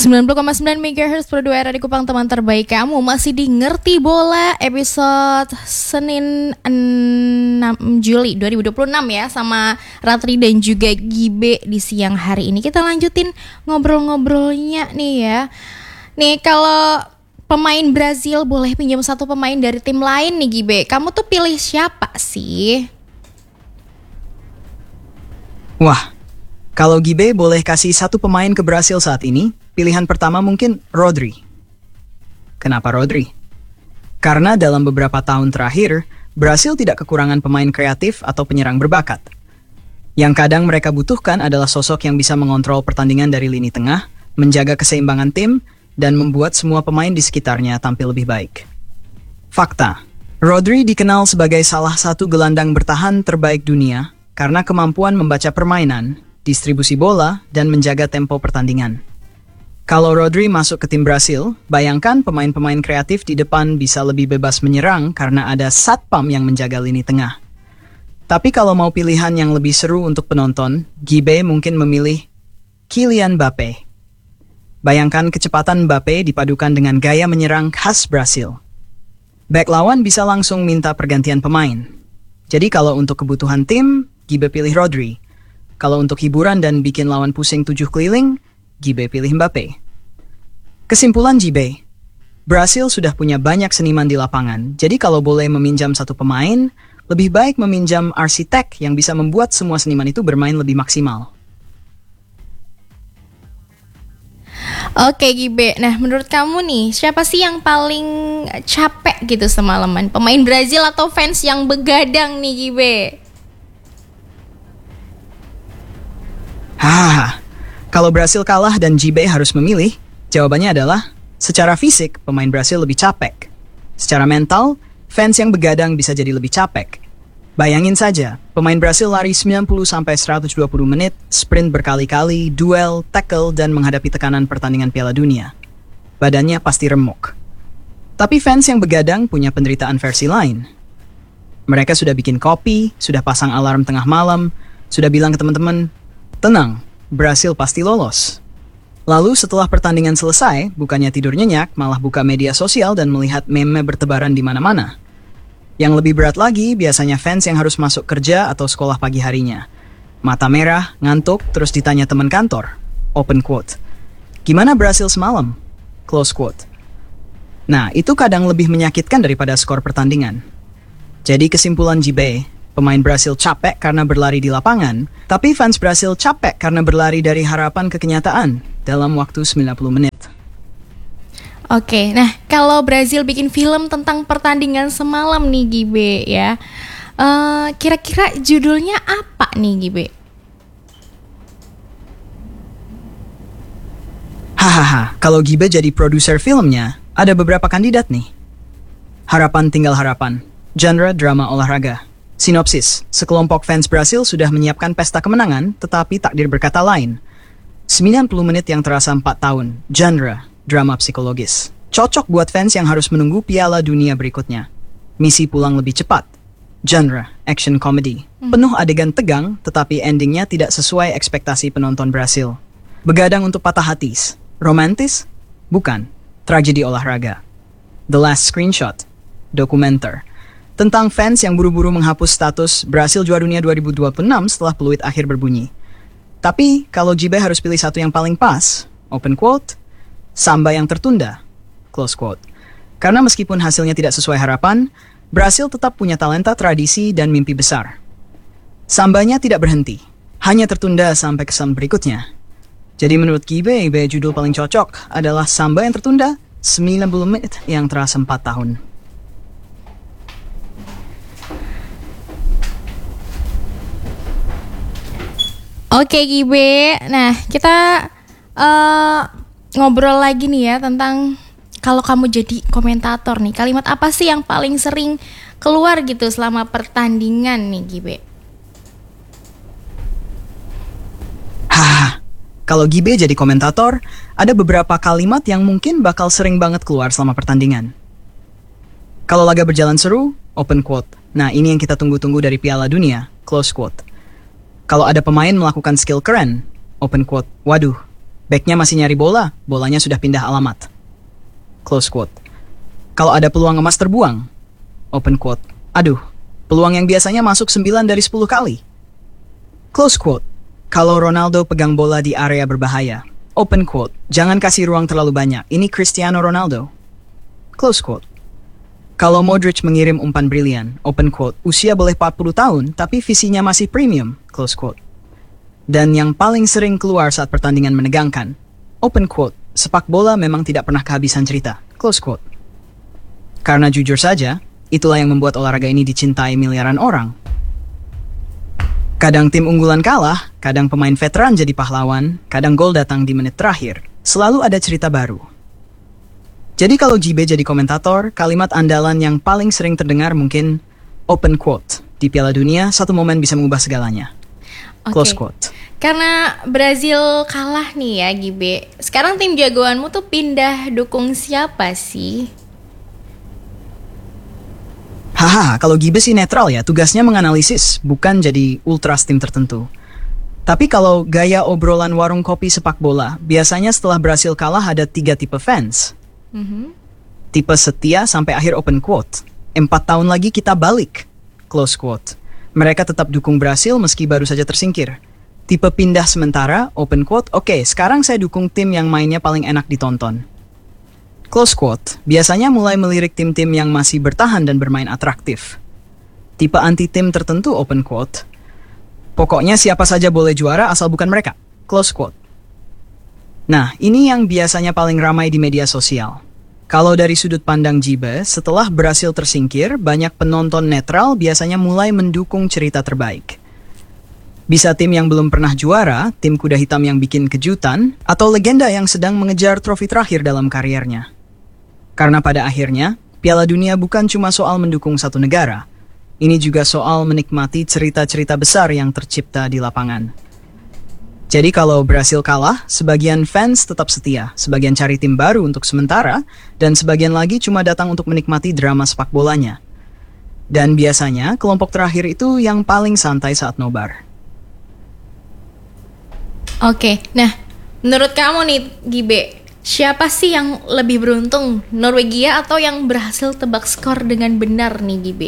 90,9 MHz per 2 Radio Kupang, teman terbaik kamu. Masih di Ngerti Bola episode Senin 6 Juli 2026 ya, sama Ratri dan juga Gibe di siang hari ini. Kita lanjutin ngobrol-ngobrolnya nih ya. Nih, kalau pemain Brazil boleh pinjam satu pemain dari tim lain nih Gibe, kamu tuh pilih siapa sih? Wah, kalau Gibe boleh kasih satu pemain ke Brasil saat ini, pilihan pertama mungkin Rodri. Kenapa Rodri? Karena dalam beberapa tahun terakhir, Brasil tidak kekurangan pemain kreatif atau penyerang berbakat. Yang kadang mereka butuhkan adalah sosok yang bisa mengontrol pertandingan dari lini tengah, menjaga keseimbangan tim, dan membuat semua pemain di sekitarnya tampil lebih baik. Fakta, Rodri dikenal sebagai salah satu gelandang bertahan terbaik dunia karena kemampuan membaca permainan, distribusi bola, dan menjaga tempo pertandingan. Kalau Rodri masuk ke tim Brasil, bayangkan pemain-pemain kreatif di depan bisa lebih bebas menyerang karena ada satpam yang menjaga lini tengah. Tapi kalau mau pilihan yang lebih seru untuk penonton, Gibe mungkin memilih Kylian Mbappe. Bayangkan kecepatan Mbappe dipadukan dengan gaya menyerang khas Brasil. Bek lawan bisa langsung minta pergantian pemain. Jadi kalau untuk kebutuhan tim, Gibe pilih Rodri. Kalau untuk hiburan dan bikin lawan pusing 7 keliling, Gibe pilih Mbappe. Kesimpulan Gibe, Brasil sudah punya banyak seniman di lapangan, jadi kalau boleh meminjam satu pemain, lebih baik meminjam arsitek yang bisa membuat semua seniman itu bermain lebih maksimal. Oke Gibe, nah menurut kamu nih, siapa sih yang paling capek gitu semalaman? Pemain Brazil atau fans yang begadang nih Gibe? Kalau Brasil kalah dan Gibe harus memilih, jawabannya adalah secara fisik pemain Brasil lebih capek. Secara mental, fans yang begadang bisa jadi lebih capek. Bayangin saja, pemain Brasil lari 90-120 menit, sprint berkali-kali, duel, tackle, dan menghadapi tekanan pertandingan Piala Dunia. Badannya pasti remuk. Tapi fans yang begadang punya penderitaan versi lain. Mereka sudah bikin kopi, sudah pasang alarm tengah malam, sudah bilang ke teman-teman, tenang, Brasil pasti lolos. Lalu setelah pertandingan selesai, bukannya tidur nyenyak, malah buka media sosial dan melihat meme bertebaran di mana-mana. Yang lebih berat lagi, biasanya fans yang harus masuk kerja atau sekolah pagi harinya. Mata merah, ngantuk, terus ditanya teman kantor. Open quote. Gimana Brasil semalam? Close quote. Nah, itu kadang lebih menyakitkan daripada skor pertandingan. Jadi kesimpulan Gibe, pemain Brasil capek karena berlari di lapangan, tapi fans Brasil capek karena berlari dari harapan ke kenyataan dalam waktu 90 menit. Oke, nah kalau Brazil bikin film tentang pertandingan semalam nih Gibe ya, kira-kira judulnya apa nih Gibe? Kalau Gibe jadi produser filmnya, ada beberapa kandidat nih. Harapan tinggal harapan, genre drama olahraga. Sinopsis, sekelompok fans Brasil sudah menyiapkan pesta kemenangan, tetapi takdir berkata lain. 90 menit yang terasa 4 tahun, genre, drama psikologis. Cocok buat fans yang harus menunggu Piala Dunia berikutnya. Misi pulang lebih cepat, genre, action comedy. Penuh adegan tegang, tetapi endingnya tidak sesuai ekspektasi penonton Brasil. Begadang untuk patah hati, romantis? Bukan, tragedi olahraga. The Last Screenshot, dokumenter. Tentang fans yang buru-buru menghapus status Brasil juara dunia 2026 setelah peluit akhir berbunyi. Tapi kalau Gibe harus pilih satu yang paling pas, open quote, Samba yang tertunda, close quote. Karena meskipun hasilnya tidak sesuai harapan, Brasil tetap punya talenta, tradisi, dan mimpi besar. Sambanya tidak berhenti, hanya tertunda sampai kesan berikutnya. Jadi menurut Gibe, judul paling cocok adalah Samba yang tertunda, 90 menit yang terasa 4 tahun. Oke Gibe, nah kita ngobrol lagi nih ya tentang kalau kamu jadi komentator nih, kalimat apa sih yang paling sering keluar gitu selama pertandingan nih Gibe? Kalau Gibe jadi komentator, ada beberapa kalimat yang mungkin bakal sering banget keluar selama pertandingan. Kalau laga berjalan seru, open quote. Nah ini yang kita tunggu-tunggu dari Piala Dunia, close quote. Kalau ada pemain melakukan skill keren, open quote, waduh, Backnya masih nyari bola, bolanya sudah pindah alamat. Close quote. Kalau ada peluang emas terbuang. Open quote. Aduh, peluang yang biasanya masuk 9 dari 10 kali. Close quote. Kalau Ronaldo pegang bola di area berbahaya. Open quote. Jangan kasih ruang terlalu banyak. Ini Cristiano Ronaldo. Close quote. Kalau Modric mengirim umpan brilian. Open quote. Usia boleh 40 tahun, tapi visinya masih premium. Close quote. Dan yang paling sering keluar saat pertandingan menegangkan. Open quote. Sepak bola memang tidak pernah kehabisan cerita. Close quote. Karena jujur saja, itulah yang membuat olahraga ini dicintai miliaran orang. Kadang tim unggulan kalah, kadang pemain veteran jadi pahlawan, kadang gol datang di menit terakhir. Selalu ada cerita baru. Jadi kalau JB jadi komentator, kalimat andalan yang paling sering terdengar mungkin open quote. Di Piala Dunia, satu momen bisa mengubah segalanya. Close quote. Karena Brazil kalah nih ya Gibe. Sekarang tim jagoanmu tuh pindah dukung siapa sih? Haha, kalau Gibe sih netral ya, tugasnya menganalisis, bukan jadi ultras tim tertentu. Tapi kalau gaya obrolan warung kopi sepak bola, biasanya setelah Brasil kalah ada 3 tipe fans. Tipe setia sampai akhir open quote. 4 tahun lagi kita balik. Close quote. Mereka tetap dukung Brasil meski baru saja tersingkir. Tipe pindah sementara, open quote, oke, sekarang saya dukung tim yang mainnya paling enak ditonton. Close quote, biasanya mulai melirik tim-tim yang masih bertahan dan bermain atraktif. Tipe anti-tim tertentu, open quote, pokoknya siapa saja boleh juara asal bukan mereka. Close quote. Nah, ini yang biasanya paling ramai di media sosial. Kalau dari sudut pandang Jibe, setelah berhasil tersingkir, banyak penonton netral biasanya mulai mendukung cerita terbaik. Bisa tim yang belum pernah juara, tim kuda hitam yang bikin kejutan, atau legenda yang sedang mengejar trofi terakhir dalam kariernya. Karena pada akhirnya, Piala Dunia bukan cuma soal mendukung satu negara. Ini juga soal menikmati cerita-cerita besar yang tercipta di lapangan. Jadi kalau Brasil kalah, sebagian fans tetap setia, sebagian cari tim baru untuk sementara, dan sebagian lagi cuma datang untuk menikmati drama sepak bolanya. Dan biasanya, kelompok terakhir itu yang paling santai saat nobar. Oke, nah menurut kamu nih Gibe, siapa sih yang lebih beruntung, Norwegia atau yang berhasil tebak skor dengan benar nih Gibe?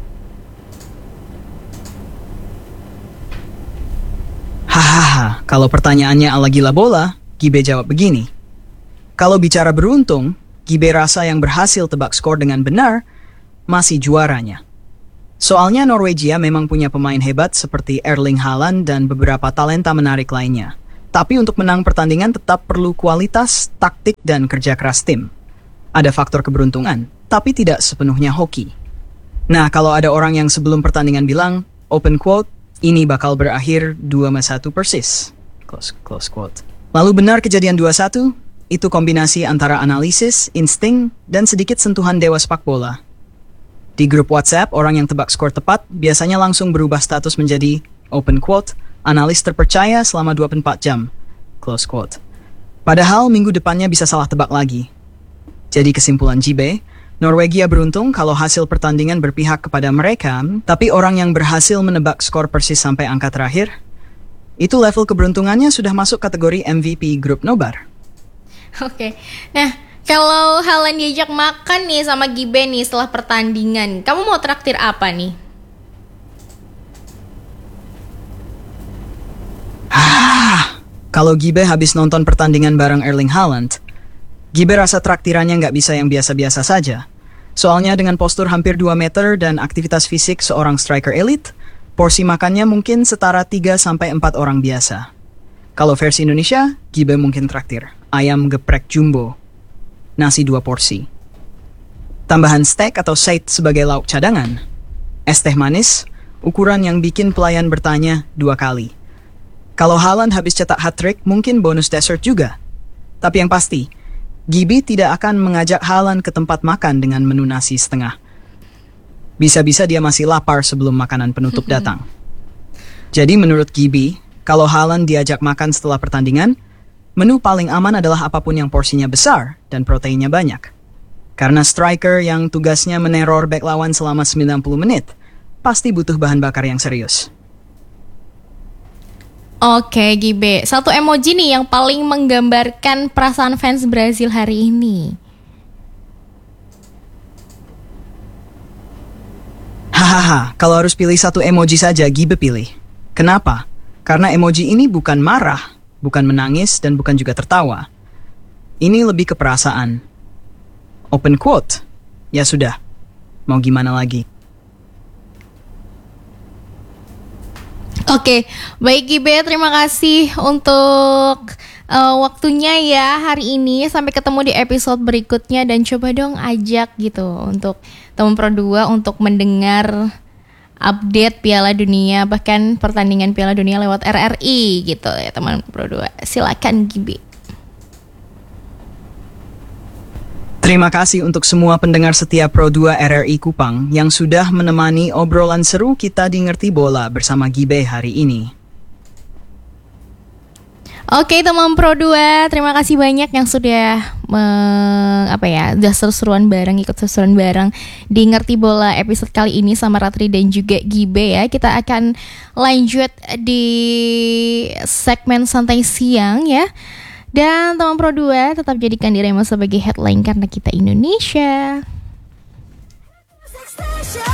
Hahaha, kalau pertanyaannya ala gila bola, Gibe jawab begini. Kalau bicara beruntung, Gibe rasa yang berhasil tebak skor dengan benar masih juaranya. Soalnya Norwegia memang punya pemain hebat seperti Erling Haaland dan beberapa talenta menarik lainnya. Tapi untuk menang pertandingan tetap perlu kualitas, taktik, dan kerja keras tim. Ada faktor keberuntungan, tapi tidak sepenuhnya hoki. Nah, kalau ada orang yang sebelum pertandingan bilang, open quote, ini bakal berakhir 2-1 persis. Close quote. Lalu benar kejadian 2-1, itu kombinasi antara analisis, insting, dan sedikit sentuhan dewa sepak bola. Di grup WhatsApp, orang yang tebak skor tepat biasanya langsung berubah status menjadi open quote, analis terpercaya selama 24 jam. Close quote. Padahal minggu depannya bisa salah tebak lagi. Jadi kesimpulan JB, Norwegia beruntung kalau hasil pertandingan berpihak kepada mereka, tapi orang yang berhasil menebak skor persis sampai angka terakhir, itu level keberuntungannya sudah masuk kategori MVP grup nobar. Oke, nah kalau Haaland diajak makan nih sama Gibe nih setelah pertandingan, kamu mau traktir apa nih? Kalau Gibe habis nonton pertandingan bareng Erling Haaland, Gibe rasa traktirannya nggak bisa yang biasa-biasa saja. Soalnya dengan postur hampir 2 meter dan aktivitas fisik seorang striker elit, porsi makannya mungkin setara 3-4 orang biasa. Kalau versi Indonesia, Gibe mungkin traktir ayam geprek jumbo, nasi 2 porsi. Tambahan steak atau side sebagai lauk cadangan. Es teh manis, ukuran yang bikin pelayan bertanya 2 kali. Kalau Haaland habis cetak hat-trick, mungkin bonus dessert juga. Tapi yang pasti, Gibi tidak akan mengajak Haaland ke tempat makan dengan menu nasi setengah. Bisa-bisa dia masih lapar sebelum makanan penutup datang. Jadi menurut Gibi, kalau Haaland diajak makan setelah pertandingan, menu paling aman adalah apapun yang porsinya besar dan proteinnya banyak. Karena striker yang tugasnya meneror bek lawan selama 90 menit, pasti butuh bahan bakar yang serius. Oke, Gibe. Satu emoji nih yang paling menggambarkan perasaan fans Brazil hari ini. Hahaha, kalau harus pilih satu emoji saja, Gibe pilih. Kenapa? Karena emoji ini bukan marah, bukan menangis, dan bukan juga tertawa. Ini lebih ke perasaan. Open quote. Ya sudah, mau gimana lagi? Oke, baik Gibe, terima kasih untuk waktunya ya hari ini. Sampai ketemu di episode berikutnya dan coba dong ajak gitu untuk teman Pro 2 untuk mendengar update Piala Dunia, bahkan pertandingan Piala Dunia lewat RRI gitu ya teman Pro 2. Silakan Gibe. Terima kasih untuk semua pendengar setia Pro 2 RRI Kupang yang sudah menemani obrolan seru kita di Ngerti Bola bersama Gibe hari ini. Oke teman Pro 2, terima kasih banyak yang sudah udah seru-seruan bareng, ikut seru-seruan bareng di Ngerti Bola episode kali ini sama Ratri dan juga Gibe ya. Kita akan lanjut di segmen santai siang ya. Dan teman Pro 2 tetap jadikan Direma sebagai headline karena kita Indonesia.